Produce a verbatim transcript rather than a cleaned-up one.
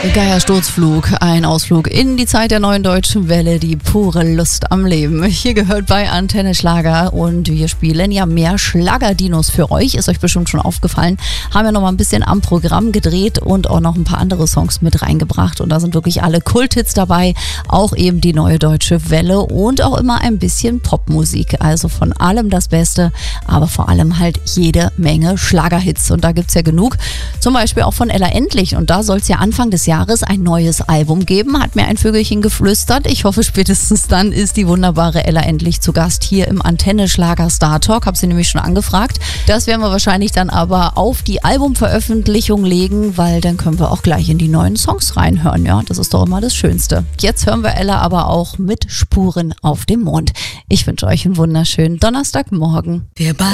Geiersturzflug, ein Ausflug in die Zeit der neuen deutschen Welle, die pure Lust am Leben. Hier gehört bei Antenne Schlager und wir spielen ja mehr Schlagerdinos für euch. Ist euch bestimmt schon aufgefallen. Haben ja noch mal ein bisschen am Programm gedreht und auch noch ein paar andere Songs mit reingebracht. Und da sind wirklich alle Kulthits dabei, auch eben die neue deutsche Welle und auch immer ein bisschen Popmusik. Also von allem das Beste, aber vor allem halt jede Menge Schlagerhits. Und da gibt's ja genug. Zum Beispiel auch von Ella Endlich. Und da soll es ja Anfang des Jahres ein neues Album geben, hat mir ein Vögelchen geflüstert. Ich hoffe, spätestens dann ist die wunderbare Ella endlich zu Gast hier im Antenne Schlager Star Talk. Habe sie nämlich schon angefragt. Das werden wir wahrscheinlich dann aber auf die Albumveröffentlichung legen, weil dann können wir auch gleich in die neuen Songs reinhören. Ja, das ist doch immer das Schönste. Jetzt hören wir Ella aber auch mit Spuren auf dem Mond. Ich wünsche euch einen wunderschönen Donnerstagmorgen. Wir